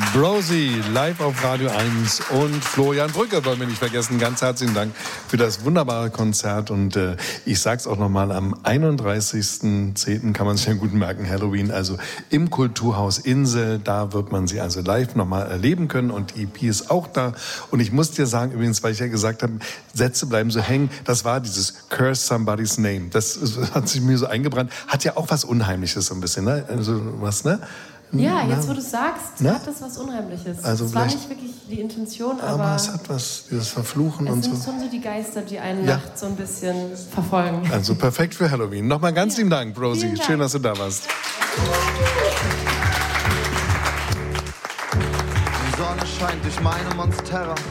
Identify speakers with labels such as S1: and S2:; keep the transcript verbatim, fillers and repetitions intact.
S1: Brosi, live auf Radio eins und Florian Brücke wollen wir nicht vergessen. Ganz herzlichen Dank für das wunderbare Konzert und äh, ich sag's auch nochmal, am einunddreißigsten zehnten kann man sich ja gut merken, Halloween, also im Kulturhaus Insel, da wird man sie also live nochmal erleben können und die E P ist auch da und ich muss dir sagen, übrigens, weil ich ja gesagt habe, Sätze bleiben so hängen, das war dieses Curse Somebody's Name, das hat sich mir so eingebrannt, hat ja auch was Unheimliches so ein bisschen, ne? Also was, ne?
S2: Ja, jetzt wo du es sagst,
S1: Na?
S2: hat das was Unheimliches.
S1: Also
S2: es war nicht wirklich die Intention, aber,
S1: aber es hat was, dieses Verfluchen
S2: es
S1: und
S2: sind
S1: so.
S2: schon so die Geister, die einen
S1: Ja.
S2: nachts so ein bisschen verfolgen.
S1: Also perfekt für Halloween. Nochmal ganz
S2: Ja.
S1: lieben Dank, Brosi.
S2: Vielen Dank.
S1: Schön, dass du da warst.
S3: Die Sonne scheint durch meine Monstera.